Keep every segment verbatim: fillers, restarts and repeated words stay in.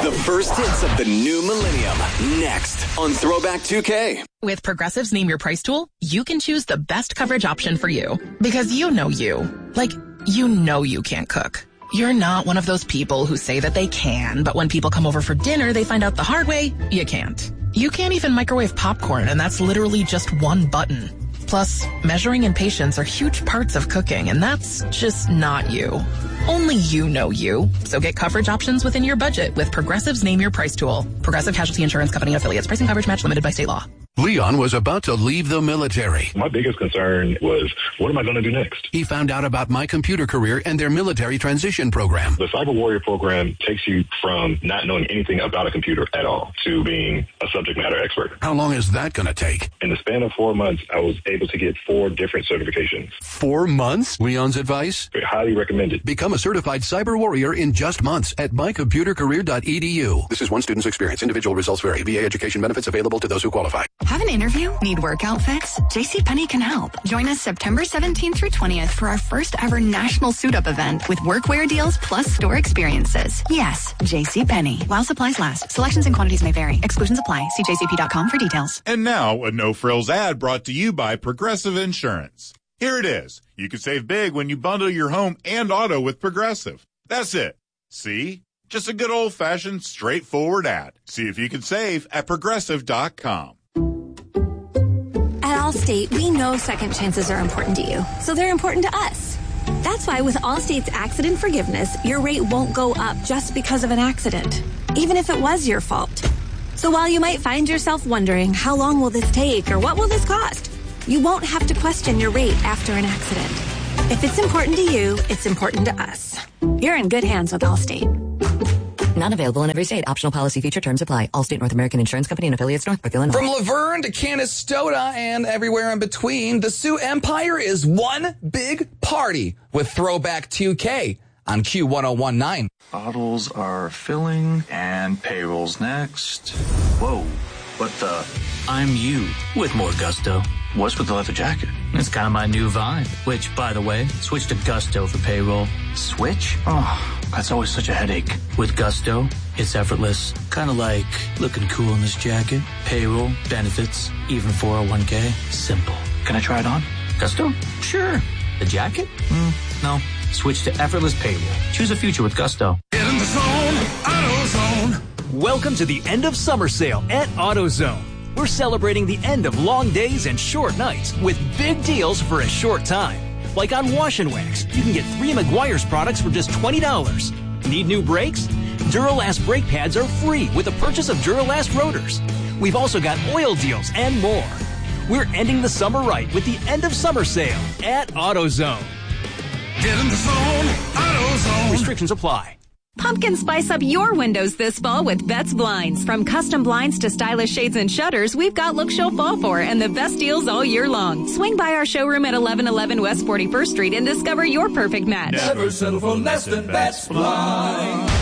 The first hits of the new millennium. Next on Throwback two K. With Progressive's Name Your Price tool, you can choose the best coverage option for you. Because you know you. Like, you know you can't cook. You're not one of those people who say that they can, but when people come over for dinner, they find out the hard way, you can't. You can't even microwave popcorn, and that's literally just one button. Plus, measuring and patience are huge parts of cooking, and that's just not you. Only you know you. So get coverage options within your budget with Progressive's Name Your Price tool. Progressive Casualty Insurance Company and affiliates. Pricing coverage match limited by state law. Leon was about to leave the military. My biggest concern was, what am I going to do next? He found out about My Computer Career and their military transition program. The Cyber Warrior program takes you from not knowing anything about a computer at all to being a subject matter expert. How long is that going to take? In the span of four months, I was able to get four different certifications. Four months? Leon's advice? Highly recommended. Become a certified cyber warrior in just months at my computer career dot e d u. This is one student's experience. Individual results vary. V A education benefits available to those who qualify. Have an interview? Need work outfits? JCPenney can help. Join us September seventeenth through twentieth for our first ever national suit-up event with workwear deals plus store experiences. Yes, JCPenney. While supplies last. Selections and quantities may vary. Exclusions apply. See j c p dot com for details. And now, a no-frills ad brought to you by Progressive Insurance. Here it is. You can save big when you bundle your home and auto with Progressive. That's it. See? Just a good old-fashioned, straightforward ad. See if you can save at progressive dot com. At Allstate, we know second chances are important to you, so they're important to us. That's why with Allstate's accident forgiveness, your rate won't go up just because of an accident, even if it was your fault. So while you might find yourself wondering, how long will this take or what will this cost? You won't have to question your rate after an accident. If it's important to you, it's important to us. You're in good hands with Allstate. Not available in every state. Optional policy feature terms apply. Allstate North American Insurance Company and affiliates, Northbrook, Illinois. From Laverne to Canastota and everywhere in between, the Sioux Empire is one big party with Throwback two K on Q one oh one nine. Bottles are filling and payroll's next. Whoa, what the? I'm you with more gusto. What's with the leather jacket? It's kind of my new vibe, which, by the way, switch to Gusto for payroll. Switch? Oh, that's always such a headache. With Gusto, it's effortless. Kind of like looking cool in this jacket. Payroll, benefits, even four oh one k. Simple. Can I try it on? Gusto? Sure. The jacket? Mm, no. Switch to effortless payroll. Choose a future with Gusto. Get in the zone, AutoZone. Welcome to the end of summer sale at AutoZone. We're celebrating the end of long days and short nights with big deals for a short time. Like on Wash and Wax, you can get three Meguiar's products for just twenty dollars. Need new brakes? Duralast brake pads are free with the purchase of Duralast rotors. We've also got oil deals and more. We're ending the summer right with the end of summer sale at AutoZone. Get in the zone, AutoZone. Restrictions apply. Pumpkin spice up your windows this fall with Betts Blinds. From custom blinds to stylish shades and shutters, we've got look show fall for and the best deals all year long. Swing by our showroom at eleven eleven West forty-first Street and discover your perfect match. Never settle for less than Betts Blinds.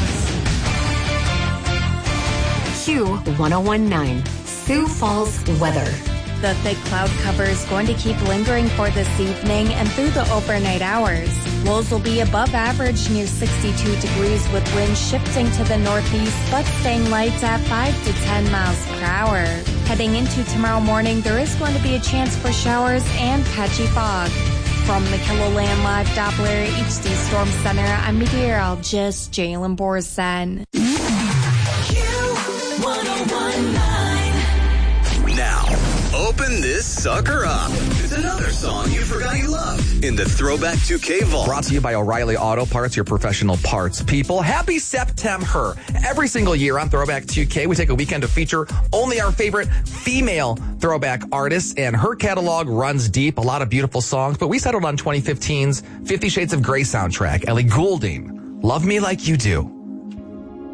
Q one oh one nine, Sioux Falls weather. The thick cloud cover is going to keep lingering for this evening and through the overnight hours. Lows will be above average near sixty-two degrees with winds shifting to the northeast but staying light at five to ten miles per hour. Heading into tomorrow morning, there is going to be a chance for showers and patchy fog. From the KiloLand Live Doppler H D Storm Center, I'm meteorologist Jalen Borsen. Q one oh one nine. Now, open this sucker up. It's another song you forgot you loved in the Throwback two K vault. Brought to you by O'Reilly Auto Parts, your professional parts people. Happy September. Every single year on Throwback two K, we take a weekend to feature only our favorite female throwback artists, and her catalog runs deep. A lot of beautiful songs, but we settled on twenty fifteen's Fifty Shades of Grey soundtrack. Ellie Goulding, Love Me Like You Do.